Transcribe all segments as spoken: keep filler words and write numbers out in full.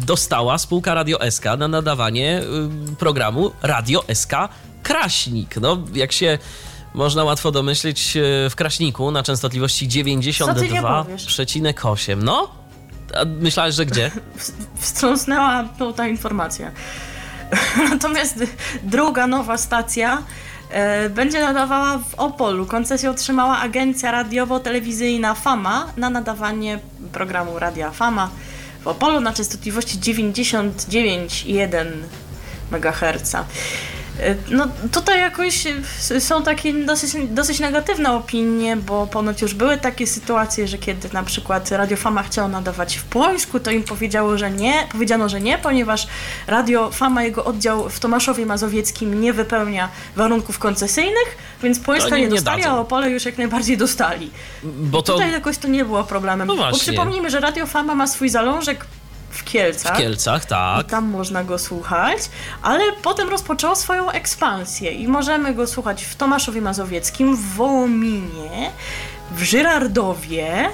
dostała spółka Radio S K na nadawanie y, programu Radio S K Kraśnik. No, jak się można łatwo domyślić, y, w Kraśniku na częstotliwości dziewięćdziesiąt dwa przecinek osiem. No, a myślałeś, że gdzie? Wstrząsnęła to ta informacja. Natomiast druga nowa stacja e, będzie nadawała w Opolu. Koncesję otrzymała agencja radiowo-telewizyjna Fama na nadawanie programu Radia Fama w Opolu na częstotliwości dziewięćdziesiąt dziewięć i jeden megaherca. No tutaj jakoś są takie dosyć, dosyć negatywne opinie, bo ponoć już były takie sytuacje, że kiedy na przykład Radio Fama chciało nadawać w Płońsku, to im powiedziało, że nie, powiedziano, że nie, ponieważ Radio Fama, jego oddział w Tomaszowie Mazowieckim nie wypełnia warunków koncesyjnych, więc Płońska nie, nie dostali, nie a Opole już jak najbardziej dostali. Bo to... Tutaj jakoś to nie było problemem. No bo przypomnijmy, że Radio Fama ma swój zalążek w Kielcach. W Kielcach, tak. I tam można go słuchać, ale potem rozpoczęło swoją ekspansję i możemy go słuchać w Tomaszowie Mazowieckim, w Wołominie, w Żyrardowie,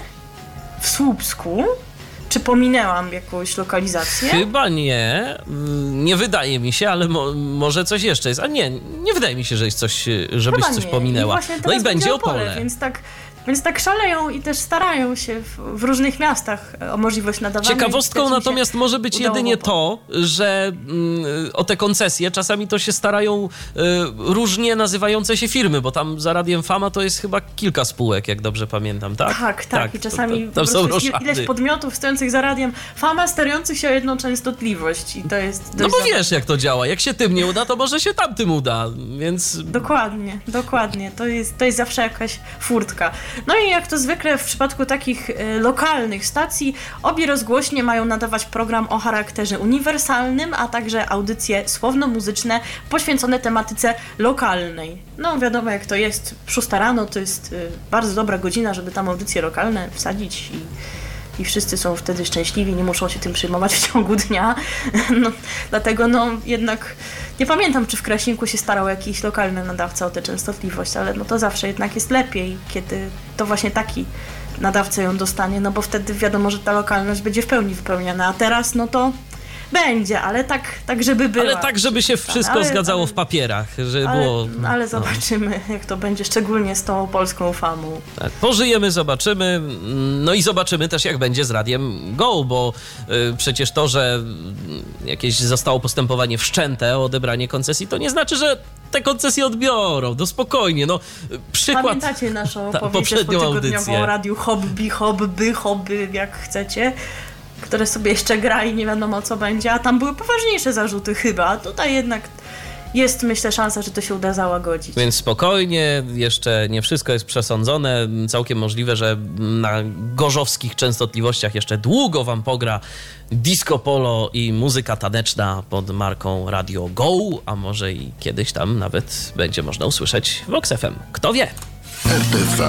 w Słupsku. Czy pominęłam jakąś lokalizację? Chyba nie. Nie wydaje mi się, ale mo- może coś jeszcze jest. A nie, nie wydaje mi się, że jest coś, żebyś coś pominęła. I no i będzie Opole. Opole. Więc tak Więc tak szaleją i też starają się w, w różnych miastach o możliwość nadawania. Ciekawostką natomiast może być jedynie to, że mm, o te koncesje czasami to się starają y, różnie nazywające się firmy, bo tam za Radiem Fama to jest chyba kilka spółek, jak dobrze pamiętam, tak? Tak, tak. tak I czasami to, to, to po prostu jest ileś podmiotów stojących za Radiem Fama, sterujących się o jedną częstotliwość i to jest dość No bo zabawne. Wiesz, jak to działa. Jak się tym nie uda, to może się tamtym uda, więc... Dokładnie, dokładnie. To jest, to jest zawsze jakaś furtka. No i jak to zwykle w przypadku takich y, lokalnych stacji, obie rozgłośnie mają nadawać program o charakterze uniwersalnym, a także audycje słowno-muzyczne poświęcone tematyce lokalnej. No wiadomo jak to jest, szósta rano to jest y, bardzo dobra godzina, żeby tam audycje lokalne wsadzić i i wszyscy są wtedy szczęśliwi, nie muszą się tym przejmować w ciągu dnia. No, dlatego no jednak nie pamiętam, czy w Kraśniku się starał jakiś lokalny nadawca o tę częstotliwość, ale no to zawsze jednak jest lepiej, kiedy to właśnie taki nadawca ją dostanie, no bo wtedy wiadomo, że ta lokalność będzie w pełni wypełniana, a teraz no to będzie, ale tak, tak żeby było. Ale tak, żeby się wszystko ale, zgadzało ale, w papierach, żeby ale, było... Ale zobaczymy, no. jak to będzie, szczególnie z tą polską famą. Tak, pożyjemy, zobaczymy, no i zobaczymy też, jak będzie z Radiem Go, bo y, przecież to, że jakieś zostało postępowanie wszczęte o odebranie koncesji, to nie znaczy, że te koncesje odbiorą, no spokojnie, no przykład... Pamiętacie naszą opowieść potygodniową o Radiu Hobby, Hobby, Hobby, jak chcecie, które sobie jeszcze gra i nie wiadomo co będzie, a tam były poważniejsze zarzuty chyba, a tutaj jednak jest myślę szansa, że to się uda załagodzić. Więc spokojnie, jeszcze nie wszystko jest przesądzone, całkiem możliwe, że na gorzowskich częstotliwościach jeszcze długo wam pogra disco polo i muzyka taneczna pod marką Radio Go, a może i kiedyś tam nawet będzie można usłyszeć Vox F M. Kto wie? R T V.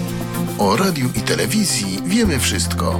O radiu i telewizji wiemy wszystko.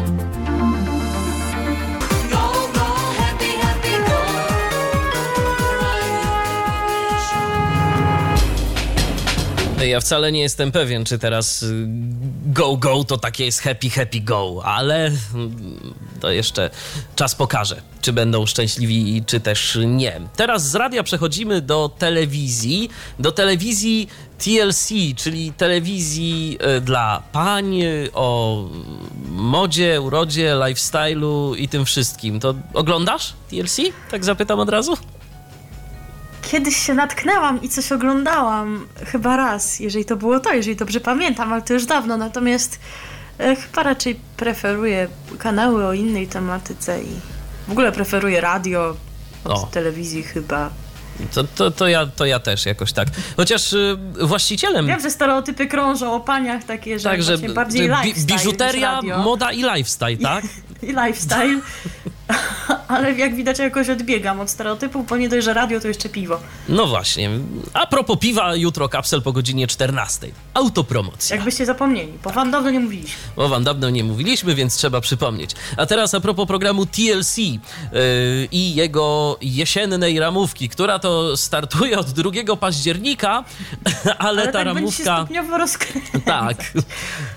Ja wcale nie jestem pewien, czy teraz go, go to takie jest happy, happy go, ale to jeszcze czas pokaże, czy będą szczęśliwi, czy też nie. Teraz z radia przechodzimy do telewizji, do telewizji T L C, czyli telewizji dla pań, o modzie, urodzie, lifestyle'u i tym wszystkim. To oglądasz T L C? Tak zapytam od razu. Kiedyś się natknęłam i coś oglądałam, chyba raz, jeżeli to było to, jeżeli dobrze pamiętam, ale to już dawno, natomiast e, chyba raczej preferuję kanały o innej tematyce i w ogóle preferuję radio od o. telewizji chyba. To, to, to, ja, to ja też jakoś tak. Chociaż y, właścicielem... Wiem, że stereotypy krążą o paniach takie, że tak, właśnie że bardziej bi- lifestyle biżuteria, moda i lifestyle, tak? I lifestyle. Ale jak widać jakoś odbiegam od stereotypów, bo nie dość, że radio, to jeszcze piwo. No właśnie. A propos piwa, jutro kapsel po godzinie czternastej. Autopromocja. Jakbyście zapomnieli, bo wam dawno nie mówiliśmy. Bo wam dawno nie mówiliśmy, więc trzeba przypomnieć. A teraz a propos programu T L C yy, i jego jesiennej ramówki, która to startuje od drugiego października, ale, ale ta tak ramówka... będzie się stopniowo rozkręcać. Tak.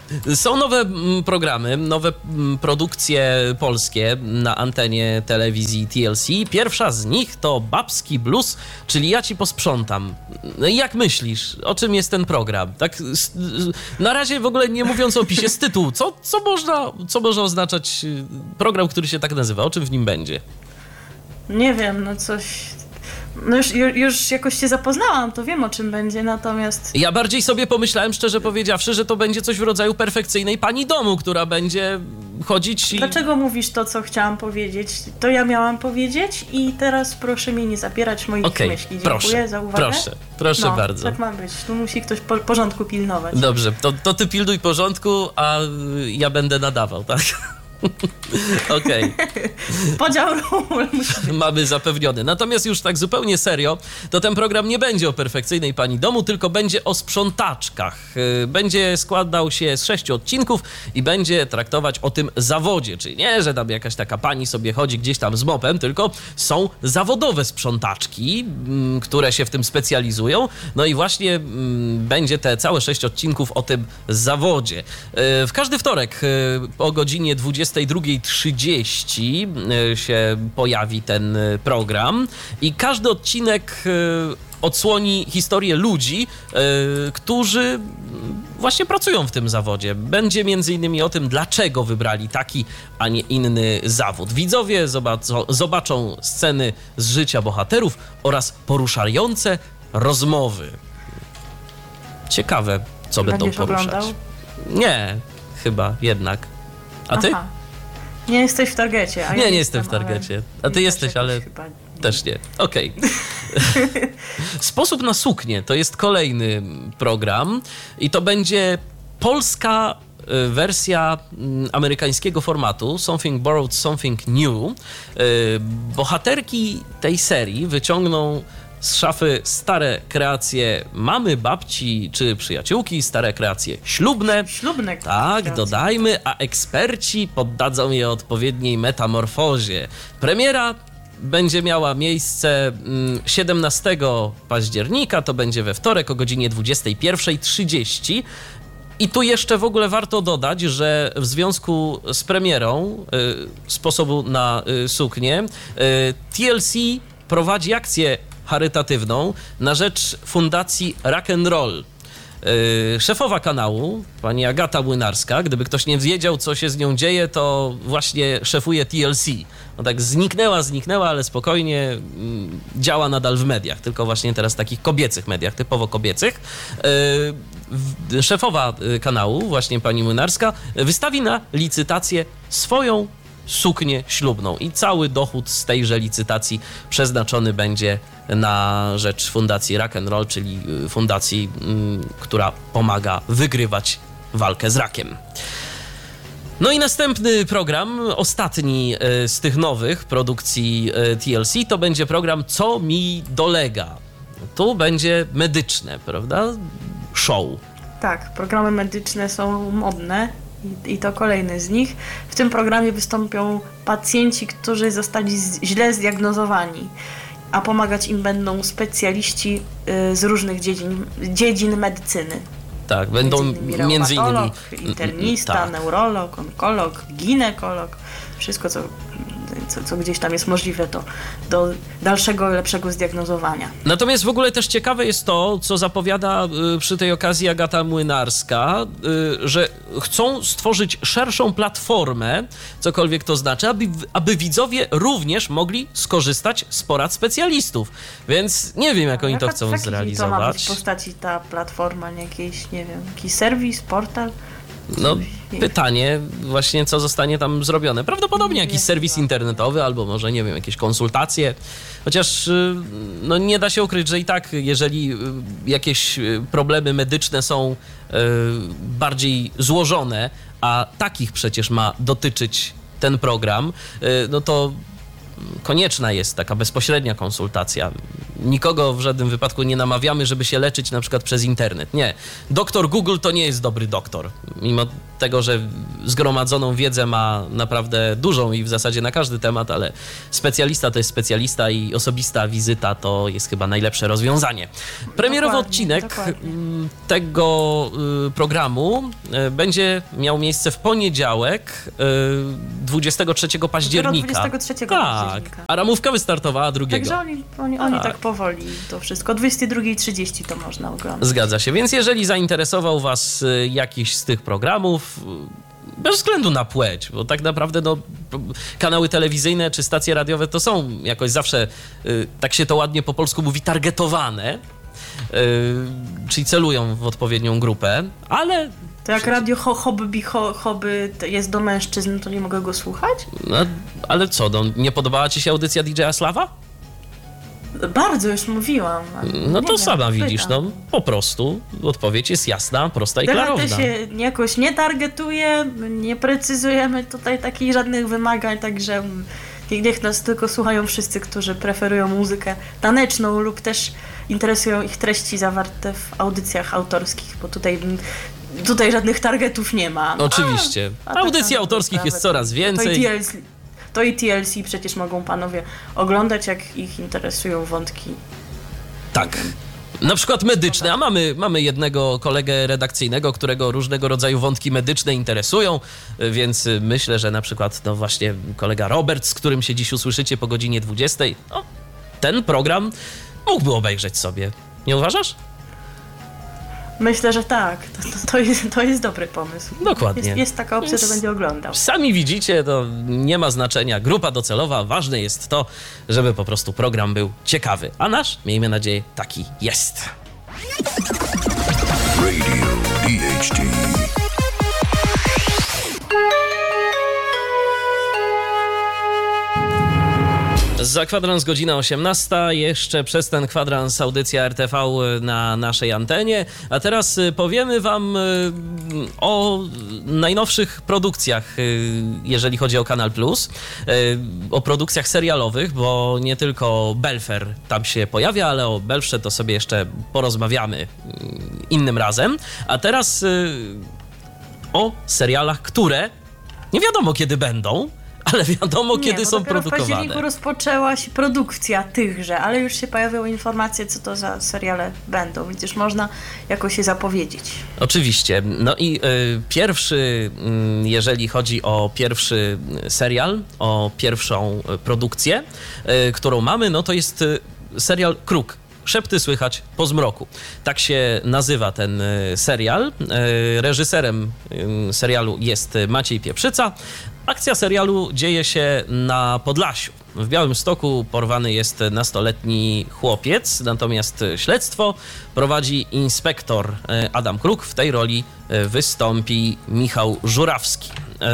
Są nowe mm, programy, nowe mm, produkcje polskie na antenie telewizji T L C. Pierwsza z nich to Babski Blues, czyli Ja ci posprzątam. No i jak myślisz, o czym jest ten program? Tak s- na razie w ogóle nie mówiąc o opisie, z tytułu, co, co, można, co może oznaczać program, który się tak nazywa? O czym w nim będzie? Nie wiem, no coś... No już, ju- już jakoś się zapoznałam, to wiem o czym będzie, natomiast... Ja bardziej sobie pomyślałem, szczerze powiedziawszy, że to będzie coś w rodzaju perfekcyjnej pani domu, która będzie chodzić i... Dlaczego mówisz to, co chciałam powiedzieć? To ja miałam powiedzieć i teraz proszę mnie nie zabierać moich Okej, myśli. Dziękuję proszę, za uwagę. proszę, proszę no, bardzo. tak ma być. Tu musi ktoś po- porządku pilnować. Dobrze, to, to ty pilnuj porządku, a ja będę nadawał, tak? Okej, Podział ról musi być. mamy zapewniony. Natomiast już tak zupełnie serio, to ten program nie będzie o perfekcyjnej pani domu, tylko będzie o sprzątaczkach. Yy, Będzie składał się z sześciu odcinków i będzie traktować o tym zawodzie. Czyli nie, że tam jakaś taka pani sobie chodzi gdzieś tam z mopem, tylko są zawodowe sprzątaczki, mm, które się w tym specjalizują. No i właśnie mm, będzie te całe sześć odcinków o tym zawodzie. Yy, W każdy wtorek yy, o godzinie dwudziestej drugiej trzydzieści yy, się pojawi ten yy, program i każdy odcinek yy, odsłoni historię ludzi, yy, którzy właśnie pracują w tym zawodzie. Będzie między innymi o tym, dlaczego wybrali taki, a nie inny zawód. Widzowie zobaczą, zobaczą sceny z życia bohaterów oraz poruszające rozmowy. Ciekawe, co będą Będziesz poruszać. oglądał? Nie, chyba jednak. A ty? Aha. Nie jesteś w targecie. A ja Nie, nie jestem w ale targecie. A ty też jesteś, jakoś ale chyba... też nie. Okej. Sposób na suknię to jest kolejny program i to będzie polska y, wersja mm, amerykańskiego formatu Something Borrowed, Something New. Y, Bohaterki tej serii wyciągną z szafy stare kreacje mamy, babci czy przyjaciółki, stare kreacje ślubne. Ślubne Tak, kreacje. dodajmy, a eksperci poddadzą je odpowiedniej metamorfozie. Premiera będzie miała miejsce mm, siedemnastego października, to będzie we wtorek o godzinie dwudziestej pierwszej trzydzieści. I tu jeszcze w ogóle warto dodać, że w związku z premierą y, sposobu na y, suknię y, T L C prowadzi akcję charytatywną na rzecz fundacji Rock and Roll. Yy, szefowa kanału, pani Agata Młynarska, gdyby ktoś nie wiedział, co się z nią dzieje, to właśnie szefuje T L C. No tak zniknęła, zniknęła, ale spokojnie mm, działa nadal w mediach, tylko właśnie teraz w takich kobiecych mediach, typowo kobiecych. Yy, szefowa kanału, właśnie pani Młynarska, wystawi na licytację swoją suknię ślubną i cały dochód z tejże licytacji przeznaczony będzie na rzecz Fundacji Rock and Roll, czyli fundacji, mm, która pomaga wygrywać walkę z rakiem. No i następny program, ostatni y, z tych nowych produkcji y, T L C, to będzie program Co mi dolega. Tu będzie medyczne, prawda? Show. Tak, programy medyczne są modne i, i to kolejny z nich. W tym programie wystąpią pacjenci, którzy zostali z, źle zdiagnozowani, a pomagać im będą specjaliści y, z różnych dziedzin, dziedzin medycyny. Tak, będą Między innymi między innymi... reumatolog, internista, tak. neurolog, onkolog, ginekolog, wszystko co, co, co gdzieś tam jest możliwe to do dalszego, lepszego zdiagnozowania. Natomiast w ogóle też ciekawe jest to, co zapowiada y, przy tej okazji Agata Młynarska, y, że chcą stworzyć szerszą platformę, cokolwiek to znaczy, aby, aby widzowie również mogli skorzystać z porad specjalistów. Więc nie wiem, jak oni to Jaka- chcą w jakiej to ma zrealizować. być postaci ta platforma, nie jakiś, nie wiem, jakiś serwis, portal? No, Nie. pytanie właśnie, co zostanie tam zrobione. Prawdopodobnie Nie jakiś wiem. serwis internetowy albo może, nie wiem, jakieś konsultacje. Chociaż y, no, nie da się ukryć, że i tak, jeżeli y, jakieś y, problemy medyczne są y, bardziej złożone, a takich przecież ma dotyczyć ten program, y, no to konieczna jest taka bezpośrednia konsultacja. Nikogo w żadnym wypadku nie namawiamy, żeby się leczyć na przykład przez internet. Nie. Doktor Google to nie jest dobry doktor. Mimo tego, że zgromadzoną wiedzę ma naprawdę dużą i w zasadzie na każdy temat, ale specjalista to jest specjalista i osobista wizyta to jest chyba najlepsze rozwiązanie. Premierowy Dokładnie, odcinek dokładnie. tego programu będzie miał miejsce w poniedziałek, dwudziestego trzeciego października. dwudziestego trzeciego tak, października. A ramówka wystartowała drugiego. Także oni, oni, oni Tak. tak powoli to wszystko. O dwudziestej drugiej trzydzieści to można oglądać. Zgadza się, więc jeżeli zainteresował was y, jakiś z tych programów, y, bez względu na płeć, bo tak naprawdę no, p- kanały telewizyjne czy stacje radiowe to są jakoś zawsze, y, tak się to ładnie po polsku mówi, targetowane, y, czyli celują w odpowiednią grupę, ale To jak radio ho, hobby, ho, hobby to jest do mężczyzn, to nie mogę go słuchać? no, ale co, no, nie podobała ci się audycja D J Slawa? Bardzo już mówiłam. ale No nie to wiem, sama pytam. widzisz, no po prostu odpowiedź jest jasna, prosta i D H T klarowna. się jakoś nie targetuje, nie precyzujemy tutaj takich żadnych wymagań, także niech nas tylko słuchają wszyscy, którzy preferują muzykę taneczną lub też interesują ich treści zawarte w audycjach autorskich, bo tutaj, tutaj żadnych targetów nie ma. No, Oczywiście. a- a tak Audycji na autorskich sprawę jest coraz to- więcej. To i T L C, to i T L C przecież mogą panowie oglądać, jak ich interesują wątki. Tak. Na przykład medyczne, a mamy, mamy jednego kolegę redakcyjnego, którego różnego rodzaju wątki medyczne interesują, więc myślę, że na przykład no właśnie kolega Robert, z którym się dziś usłyszycie po godzinie dwudziestej, no, ten program mógłby obejrzeć sobie. Nie uważasz? Myślę, że tak. To, to, to, jest, to jest dobry pomysł. Dokładnie. Jest, jest taka opcja, Jest- że będzie oglądał. Sami widzicie, to nie ma znaczenia. Grupa docelowa, ważne jest to, żeby po prostu program był ciekawy. A nasz, miejmy nadzieję, taki jest. Radio D H T. Za kwadrans godzina osiemnasta, jeszcze przez ten kwadrans audycja R T V na naszej antenie, a teraz y, powiemy wam y, o najnowszych produkcjach, y, jeżeli chodzi o Kanal Plus, y, o produkcjach serialowych, bo nie tylko Belfer tam się pojawia, ale o Belfrze to sobie jeszcze porozmawiamy y, innym razem, a teraz y, o serialach, które nie wiadomo kiedy będą, ale wiadomo Nie, kiedy bo są dopiero w produkowane. październiku rozpoczęła się produkcja tychże, ale już się pojawiły informacje, co to za seriale będą, więc już można jakoś je zapowiedzieć. Oczywiście. No i y, pierwszy, y, jeżeli chodzi o pierwszy serial, o pierwszą y, produkcję, y, którą mamy, no to jest y, serial Kruk. Szepty słychać po zmroku. Tak się nazywa ten y, serial. Y, reżyserem y, serialu jest Maciej Pieprzyca. Akcja serialu dzieje się na Podlasiu. W Białymstoku porwany jest nastoletni chłopiec, natomiast śledztwo prowadzi inspektor Adam Kruk. W tej roli wystąpi Michał Żurawski.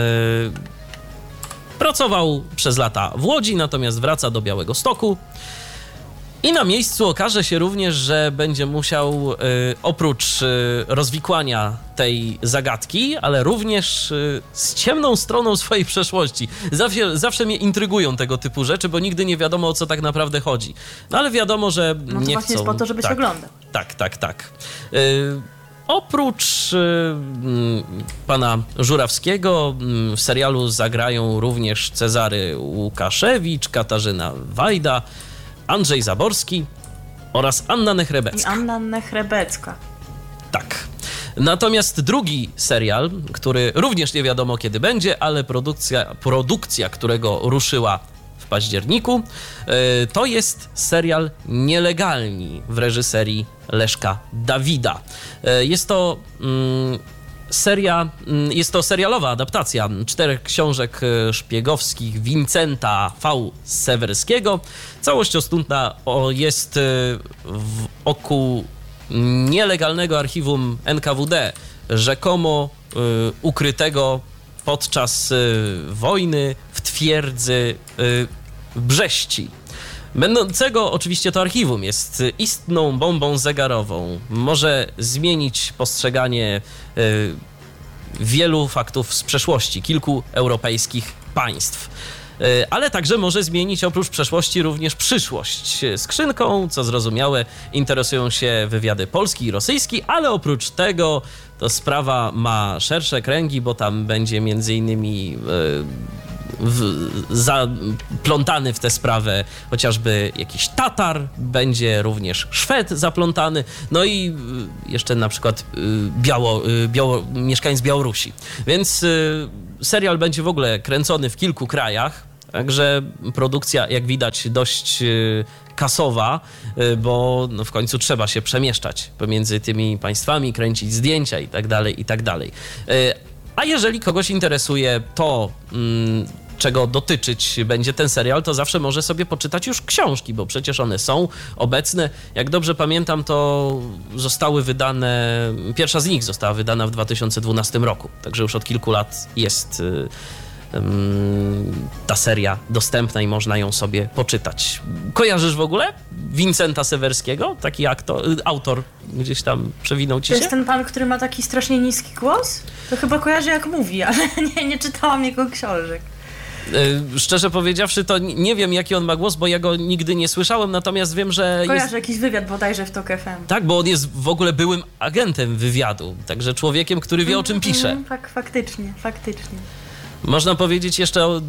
Pracował przez lata w Łodzi, natomiast wraca do Białegostoku. I na miejscu okaże się również, że będzie musiał y, oprócz y, rozwikłania tej zagadki, ale również y, z ciemną stroną swojej przeszłości. Zawsze, zawsze mnie intrygują tego typu rzeczy, bo nigdy nie wiadomo, o co tak naprawdę chodzi. No ale wiadomo, że No to nie właśnie chcą... jest po to, żeby się tak, oglądał. Tak, tak, tak. Y, Oprócz y, mm, pana Żurawskiego y, w serialu zagrają również Cezary Łukaszewicz, Katarzyna Wajda, Andrzej Zaborski oraz Anna I Nechrebecka. Anna Nechrebecka. Tak. Natomiast drugi serial, który również nie wiadomo kiedy będzie, ale produkcja, produkcja którego ruszyła w październiku, y, to jest serial Nielegalni w reżyserii Leszka Dawida. Y, Jest to mm, seria, mm, jest to serialowa adaptacja czterech książek y, szpiegowskich Wincenta V. Sewerskiego. Całość ostępna o- jest y, w oku nielegalnego archiwum N K W D, rzekomo y, ukrytego podczas y, wojny w twierdzy y, w Brześci. Będącego oczywiście to archiwum jest istną bombą zegarową. Może zmienić postrzeganie y, wielu faktów z przeszłości kilku europejskich państw. ale także może zmienić oprócz przeszłości również przyszłość. Skrzynką, co zrozumiałe, interesują się wywiady polski i rosyjski, ale oprócz tego to sprawa ma szersze kręgi, bo tam będzie między innymi w, zaplątany w tę sprawę chociażby jakiś Tatar, będzie również Szwed zaplątany, no i jeszcze na przykład Biało, Biało, mieszkaniec Białorusi. Więc serial będzie w ogóle kręcony w kilku krajach, także produkcja, jak widać, dość kasowa, bo no w końcu trzeba się przemieszczać pomiędzy tymi państwami, kręcić zdjęcia i tak dalej, i tak dalej. A jeżeli kogoś interesuje to, czego dotyczyć będzie ten serial, to zawsze może sobie poczytać już książki, bo przecież one są obecne. Jak dobrze pamiętam, to zostały wydane, pierwsza z nich została wydana w dwa tysiące dwunastym roku, także już od kilku lat jest ta seria dostępna i można ją sobie poczytać. Kojarzysz w ogóle Wincenta Sewerskiego? Taki aktor, autor gdzieś tam przewinął ci się? To jest ten pan, który ma taki strasznie niski głos? To chyba kojarzę, jak mówi, ale nie, nie czytałam jego książek. Szczerze powiedziawszy, to nie wiem, jaki on ma głos, bo ja go nigdy nie słyszałem, natomiast wiem, że Kojarzę jest... jakiś wywiad bodajże w Tok F M. Tak, bo on jest w ogóle byłym agentem wywiadu, także człowiekiem, który wie, o czym pisze. Mm, fak, faktycznie, faktycznie. Można powiedzieć jeszcze o,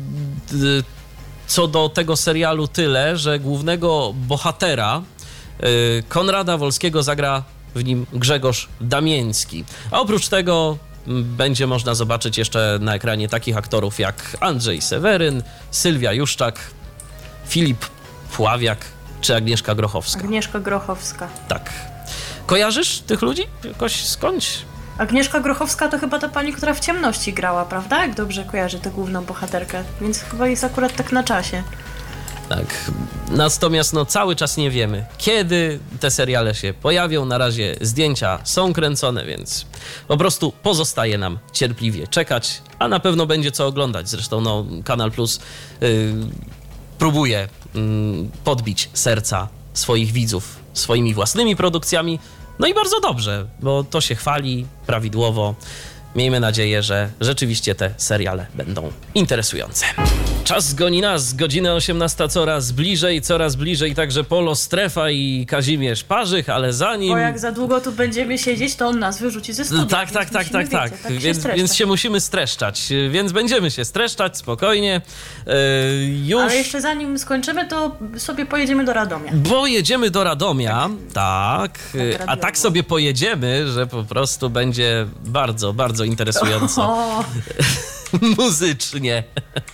co do tego serialu tyle, że głównego bohatera Konrada Wolskiego zagra w nim Grzegorz Damiński. A oprócz tego będzie można zobaczyć jeszcze na ekranie takich aktorów jak Andrzej Seweryn, Sylwia Juszczak, Filip Pławiak czy Agnieszka Grochowska. Agnieszka Grochowska. Tak. Kojarzysz tych ludzi? Jakoś skądś? Agnieszka Grochowska to chyba ta pani, która w Ciemności grała, prawda? Jak dobrze kojarzy tę główną bohaterkę, więc chyba jest akurat tak na czasie. Tak. Natomiast no cały czas nie wiemy, kiedy te seriale się pojawią. Na razie zdjęcia są kręcone, więc po prostu pozostaje nam cierpliwie czekać, a na pewno będzie co oglądać. Zresztą no Kanal Plus yy, próbuje yy, podbić serca swoich widzów swoimi własnymi produkcjami. No i bardzo dobrze, bo to się chwali prawidłowo. Miejmy nadzieję, że rzeczywiście te seriale będą interesujące. Czas goni nas, godzina osiemnasta coraz bliżej, coraz bliżej także Polo Strefa i Kazimierz Parzych, ale zanim... Bo jak za długo tu będziemy siedzieć, to on nas wyrzuci ze studia. Tak, tak, tak, tak, wiecie, tak. tak się Więc, więc się musimy streszczać, więc będziemy się streszczać spokojnie. Yy, już... Ale jeszcze zanim skończymy, to sobie pojedziemy do Radomia. Bo jedziemy do Radomia, tak, tak a tak sobie pojedziemy, że po prostu będzie bardzo, bardzo interesująco muzycznie.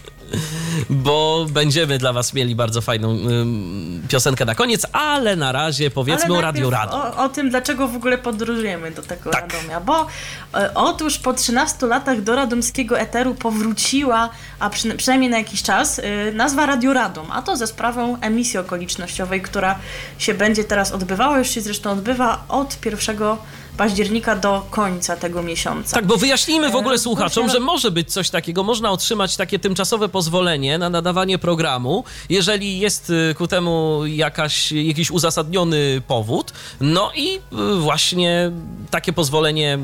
Bo będziemy dla was mieli bardzo fajną ym, piosenkę na koniec, ale na razie powiedzmy ale o Radiu Radom. O, o tym, dlaczego w ogóle podróżujemy do tego tak. Radomia. Bo e, otóż po trzynastu latach do radomskiego eteru powróciła, a przy, przynajmniej na jakiś czas, e, nazwa Radio Radom. A to ze sprawą emisji okolicznościowej, która się będzie teraz odbywała, już się zresztą odbywa od pierwszego października do końca tego miesiąca. Tak, bo wyjaśnijmy w ogóle e, słuchaczom, właśnie... że może być coś takiego, można otrzymać takie tymczasowe pozwolenie na nadawanie programu, jeżeli jest ku temu jakaś, jakiś uzasadniony powód, no i właśnie takie pozwolenie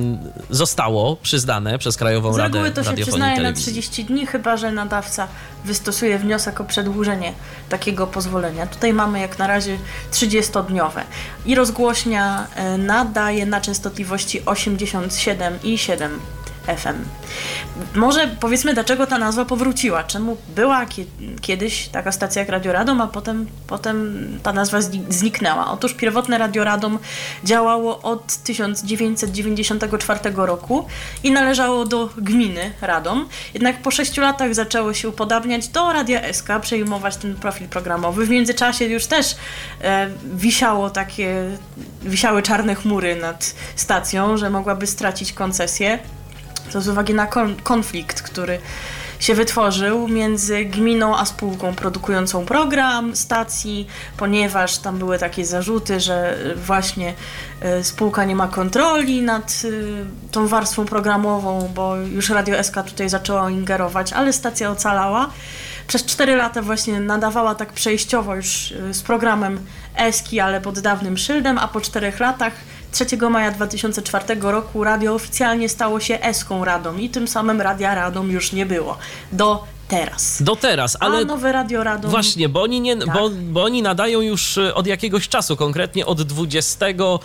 zostało przyznane przez Krajową Radę Radiofonii i Telewizji. Z reguły to się przyznaje na trzydzieści dni, chyba że nadawca wystosuje wniosek o przedłużenie takiego pozwolenia. Tutaj mamy jak na razie trzydziestodniowe. I rozgłośnia nadaje na częstotliwości osiemdziesiąt siedem i siedem F M. Może powiedzmy, dlaczego ta nazwa powróciła. Czemu była kie- kiedyś taka stacja jak Radio Radom, a potem, potem ta nazwa zni- zniknęła. Otóż pierwotne Radio Radom działało od tysiąc dziewięćset dziewięćdziesiątego czwartego roku i należało do gminy Radom. Jednak po sześciu latach zaczęło się upodabniać do Radia S K, przejmować ten profil programowy. W międzyczasie już też e, wisiało takie, wisiały czarne chmury nad stacją, że mogłaby stracić koncesję. To z uwagi na kon- konflikt, który się wytworzył między gminą a spółką produkującą program stacji, ponieważ tam były takie zarzuty, że właśnie y, spółka nie ma kontroli nad y, tą warstwą programową, bo już Radio S K tutaj zaczęło ingerować, ale stacja ocalała. Przez cztery lata właśnie nadawała tak przejściowo już y, z programem Eski, ale pod dawnym szyldem, a po czterech latach trzeciego maja dwa tysiące czwartego roku radio oficjalnie stało się Eską Radom i tym samym Radia Radom już nie było. Do teraz. Do teraz, ale... A nowe Radio Radom... Właśnie, bo oni, nie, tak. bo, bo oni nadają już od jakiegoś czasu, konkretnie od dwudziestego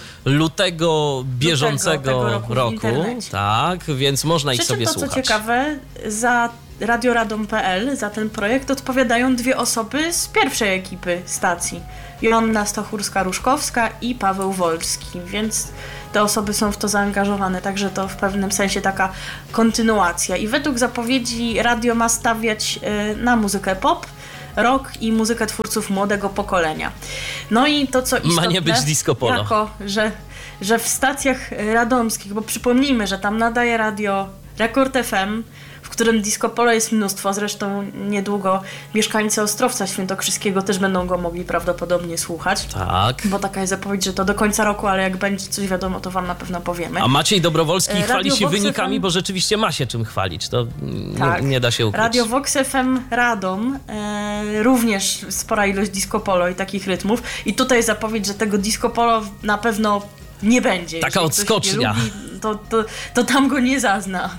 lutego bieżącego Lutego, roku. roku. Tak, więc można ich Przy czym sobie to, słuchać. co ciekawe, za radioradom kropka pe el, za ten projekt odpowiadają dwie osoby z pierwszej ekipy stacji. Joanna Stachurska-Ruszkowska i Paweł Wolski, więc te osoby są w to zaangażowane, także to w pewnym sensie taka kontynuacja. I według zapowiedzi radio ma stawiać na muzykę pop, rock i muzykę twórców młodego pokolenia. No i to, co istotne, ma nie być disco polo. Jako, że, że w stacjach radomskich, bo przypomnijmy, że tam nadaje radio Rekord F M, w którym disco polo jest mnóstwo, zresztą niedługo mieszkańcy Ostrowca Świętokrzyskiego też będą go mogli prawdopodobnie słuchać. Tak. Bo taka jest zapowiedź, że to do końca roku, ale jak będzie coś wiadomo, to wam na pewno powiemy. A Maciej Dobrowolski Radio chwali się Vox wynikami, F M... bo rzeczywiście ma się czym chwalić. To tak. nie, nie da się ukryć. Radio Vox F M Radom, e, również spora ilość disco polo i takich rytmów. I tutaj zapowiedź, że tego disco polo na pewno nie będzie. Taka Jeśli odskocznia. ktoś nie lubi, to, to, to tam go nie zazna.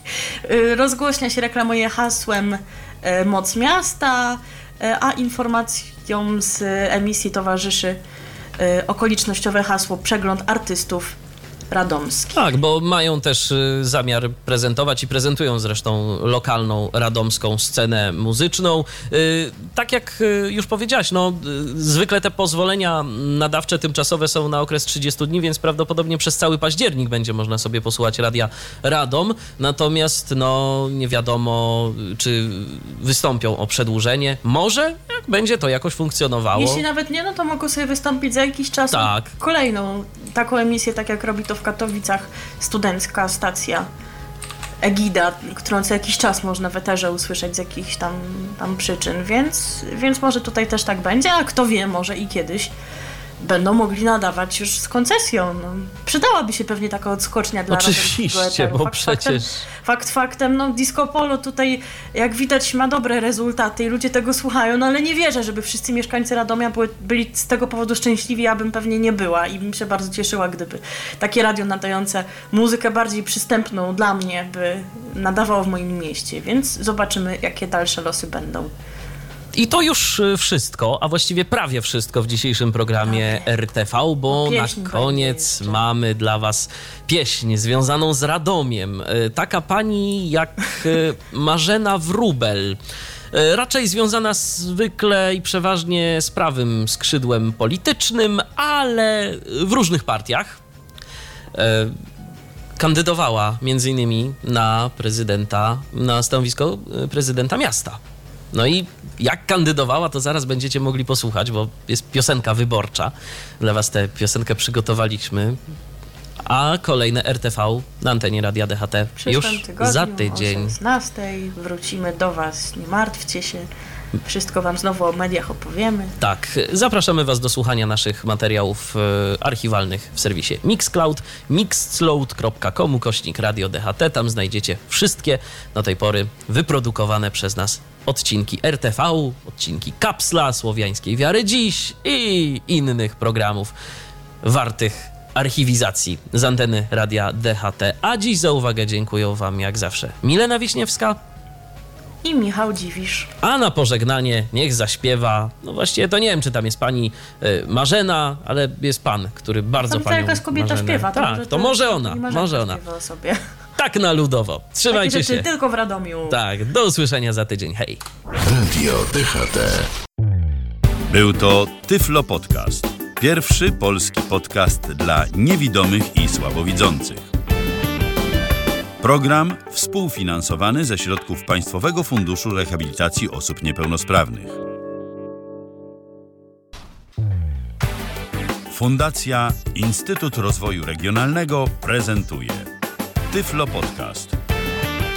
Rozgłośnia się reklamuje hasłem e, Moc Miasta, e, a informacjom z emisji towarzyszy e, okolicznościowe hasło Przegląd artystów radomskich. Tak, bo mają też y, zamiar prezentować i prezentują zresztą lokalną radomską scenę muzyczną. Y, tak jak y, już powiedziałaś, no y, zwykle te pozwolenia nadawcze tymczasowe są na okres trzydziestu dni, więc prawdopodobnie przez cały październik będzie można sobie posłuchać Radia Radom. Natomiast no nie wiadomo, czy wystąpią o przedłużenie. Może, jak będzie to jakoś funkcjonowało. Jeśli nawet nie, no to mogą sobie wystąpić za jakiś czas tak. kolejną taką emisję, tak jak robi to w Katowicach studencka stacja Egida, którą co jakiś czas można w eterze usłyszeć z jakichś tam, tam przyczyn, więc, więc może tutaj też tak będzie, a kto wie, może i kiedyś będą mogli nadawać już z koncesją. No, przydałaby się pewnie taka odskocznia dla Oczywiście, bo fakt, przecież... Faktem, fakt faktem, no disco polo tutaj, jak widać, ma dobre rezultaty i ludzie tego słuchają, no ale nie wierzę, żeby wszyscy mieszkańcy Radomia były, byli z tego powodu szczęśliwi, ja bym pewnie nie była i bym się bardzo cieszyła, gdyby takie radio nadające muzykę bardziej przystępną dla mnie by nadawało w moim mieście, więc zobaczymy, jakie dalsze losy będą. I to już wszystko, a właściwie prawie wszystko w dzisiejszym programie okay. R T V, bo na koniec mamy dla was pieśń związaną z Radomiem. Taka pani jak Marzena Wróbel. Raczej związana zwykle i przeważnie z prawym skrzydłem politycznym, ale w różnych partiach. Kandydowała między innymi na prezydenta, na stanowisko prezydenta miasta. No i jak kandydowała, to zaraz będziecie mogli posłuchać, bo jest piosenka wyborcza. Dla was tę piosenkę przygotowaliśmy. A kolejne R T V na antenie Radia D H T już za tydzień. O szesnastej wrócimy do was, nie martwcie się. Wszystko wam znowu o mediach opowiemy. Tak, zapraszamy was do słuchania naszych materiałów e, archiwalnych w serwisie Mixcloud, mixcloud kropka com, ukośnik Radio D H T. Tam znajdziecie wszystkie do tej pory wyprodukowane przez nas odcinki R T V, odcinki Kapsla, Słowiańskiej Wiary Dziś i innych programów wartych archiwizacji z anteny Radia D H T. A dziś za uwagę dziękuję wam jak zawsze Milena Wiśniewska i Michał Dziwisz. A na pożegnanie niech zaśpiewa, no właściwie to nie wiem, czy tam jest pani y, Marzena, ale jest pan, który bardzo tam panią jakaś kobieta Marzenę... śpiewa. To tak, może to może ona, może ona. O sobie. Tak na ludowo. Trzymajcie Takie rzeczy się. tylko w Radomiu. Tak, do usłyszenia za tydzień. Hej. Radio D H T. Był to Tyflo Podcast. Pierwszy polski podcast dla niewidomych i słabowidzących. Program współfinansowany ze środków Państwowego Funduszu Rehabilitacji Osób Niepełnosprawnych. Fundacja Instytut Rozwoju Regionalnego prezentuje Tyflo Podcast.